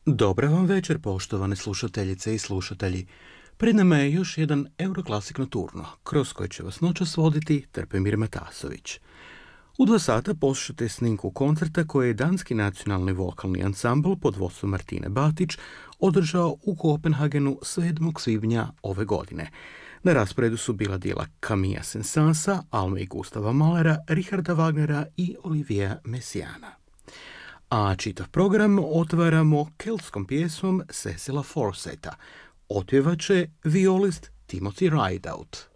Dobar vam večer, poštovane slušateljice i slušatelji. Pred nama je još jedan Euroklasik Noturno, kroz koji će vas noćas voditi Trpimir Matasović. U 2 sata poslušate snimku koncerta koje je Danski nacionalni vokalni ansambl pod vodstvom Martine Batić održao u Kopenhagenu 7. svibnja ove godine. Na rasporedu su bila djela Camilla Saint-Saënsa, Alme i Gustava Mahlera, Richarda Wagnera i Oliviera Messiaena. A čitav program otvaramo keltskom pjesmom Cecila Forseta. Otpjevat će violist Timothy Rideout.